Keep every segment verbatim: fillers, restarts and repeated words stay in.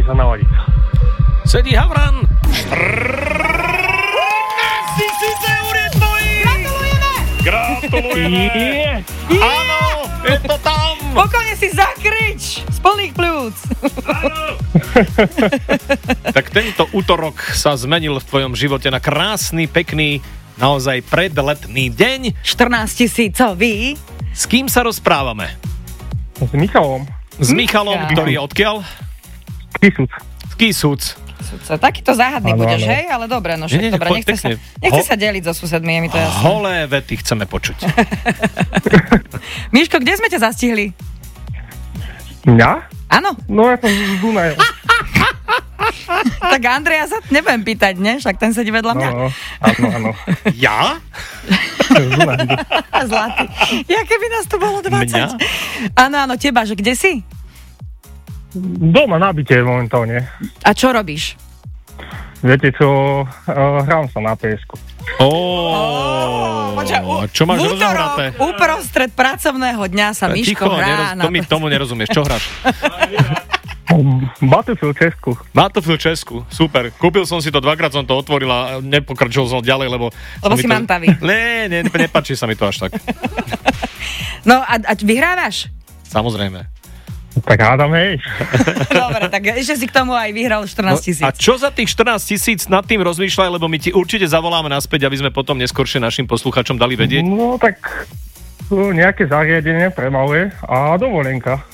Oplatí sa naladiť. Sedí Havran. Tisíc eur je tvojich! Gratulujeme! Gratulujeme! Yeah. Áno, je to tam! Pokojne si zakrič z plných pľúc. Tak tento útorok sa zmenil v tvojom živote na krásny, pekný, naozaj predletný deň. štrnásťtisícový. S kým sa rozprávame? S Michalom. S Michalom, Ja. ktorý je odkiaľ? Kisúc. Z Kisúc. Takýto záhadný Áno, budeš, áno. hej? Ale dobre, no však Nie, nie, dobre, poď nechce sa, pekne. nechce Ho- sa deliť so susedmi, je mi to jasné. Holé vety chceme počuť. Miško, kde sme ťa zastihli? Mňa? Áno, No ja som z Dunaja. tak Andreja sa nebudem pýtať, ne? Však ten sedí vedľa mňa. No, áno, áno. Ja? Z Dunaja. Zlatý. Ja keby nás tu bolo dvadsať. Mňa? Áno, áno, teba, že kde si? Doma na byte momentálne. A čo robíš? Viete čo, uh, hrám sa na pé esku. Ó, Počkaj, u- čo máš v útorok, rozhraté? uprostred pracovného dňa sa Miško Ticho, hrá neroz, na... to mi tomu nerozumieš. Čo hráš? Battlefield Česku. Battlefield Česku, super. Kúpil som si to, dvakrát som to otvoril a nepokračoval som ďalej, lebo... Lebo sa mi si to... mantavý. Ne, ne, nepáči sa mi to až tak. No a, a vyhrávaš? Samozrejme. Tak hádam, hej. Dobre, tak ešte si k tomu aj vyhral štrnásť tisíc. No, a čo za tých štrnásť tisíc nad tým rozmýšľaj, lebo my ti určite zavoláme naspäť, aby sme potom neskôršie našim posluchačom dali vedieť. No tak uh, nejaké zariadenie pre malé a dovolenka.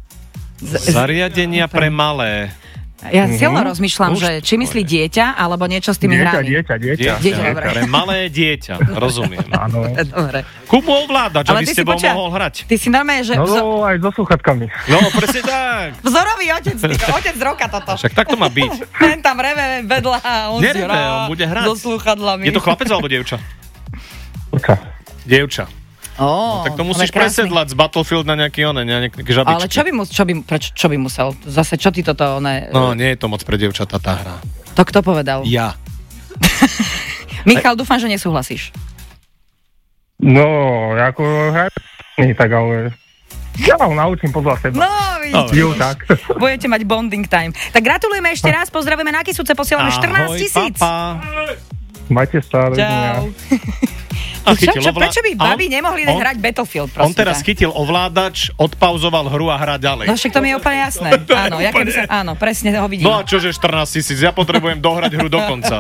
Zariadenia pre malé. Ja silno Mhm. rozmýšľam, Už že či myslí dieťa, alebo niečo s tými Dieťa, hrami. dieťa, dieťa. Dieťa, dobre. Pre malé dieťa, rozumiem. Áno. Dobre. Kúp mu ovládač, Ale aby ty ste si bol počkaj. mohol hrať. Ty si normálne, že No, vzo- no aj so sluchatkami. No, presne tak. vzorový otec, Niko, otec roka toto. Však tak to má byť. Ten tam reve vedľa a on si Nereve, hrá on bude hrať. so slúchadlami. Je to chlapec alebo dievča? Počka. Dievča. Ó, Tak to musíš ale krásny. presedlať z Battlefield na nejaký one, na nejaké žabičky. Ale čo by, mu, čo, by, prečo, čo by musel? Zase, čo ty toto, one... No, nie je to moc pre dievčatá tá hra. To kto povedal? Ja. Michal, dúfam, že nesúhlasíš. No, ako hrať, nie tak, ale ja ho naučím podľa seba. No, vidíš. Jo, tak. Budete mať bonding time. Tak gratulujeme ešte raz, pozdravujeme na Kisúce, posielame štrnásť tisíc. papa. Majte sa, Čau. rodina. A Čo, chytil čo, ovlá- prečo by a on- babi nemohli on- hrať Battlefield, On prosím teraz ťa? chytil ovládač, odpauzoval hru a hrá ďalej. No však to mi je úplne jasné. To je Áno, ja keby úplne- sa, áno, presne ho vidím. No a čože štrnásť tisíc, ja potrebujem dohrať hru do konca.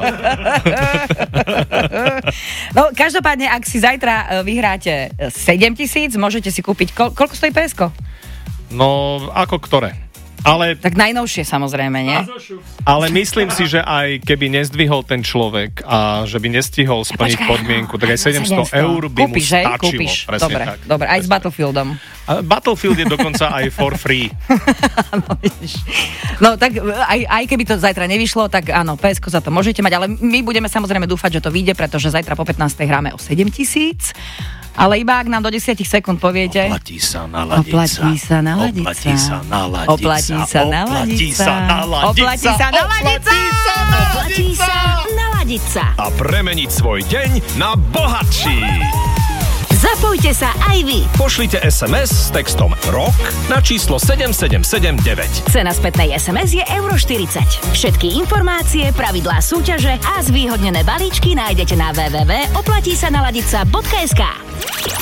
No, každopádne, ak si zajtra e, vyhráte e, sedem tisíc, môžete si kúpiť, kol- koľko stojí pé esko? No, ako ktoré? Ale, Tak najnovšie samozrejme, nie? ale myslím si, že aj keby nezdvihol ten človek a že by nestihol splniť Počkaj, podmienku, tak aj sedemsto eur by Kúpiš, mu hej? stačilo. Kúpiš, Presne dobre, tak. dobre, aj s Presne. Battlefieldom. A Battlefield je dokonca aj for free. Áno, vidíš. No tak e, aj, aj keby to zajtra nevyšlo, tak áno, pé esko za to môžete mať, ale my budeme samozrejme dúfať, že to vyjde, pretože zajtra po pätnástej hráme o sedem tisíc. Ale iba ak nám do desať sekúnd poviete... Oplatí sa naladiť Oplatí sa naladiť Oplatí sa naladiť Oplatí sa naladiť Oplatí sa naladiť Oplatí sa naladiť Oplatí sa naladiť sa. A premeniť svoj deň na bohatší. Zapojte sa aj vy. Pošlite es em es s textom ROK na číslo sedem sedem sedem deväť. Cena spätnej es em es je euro štyridsať. Všetky informácie, pravidlá súťaže a zvýhodnené balíčky nájdete na w w w bodka oplatí sa naladiť sa bodka es ká.